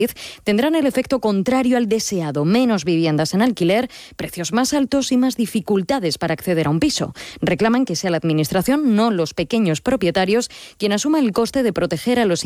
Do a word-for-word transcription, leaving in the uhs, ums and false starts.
tendrán el efecto contrario al deseado: menos viviendas en alquiler, precios más altos y más dificultades para acceder a un piso. Reclaman que sea la Administración, no los pequeños propietarios, quien asuma el coste de proteger a los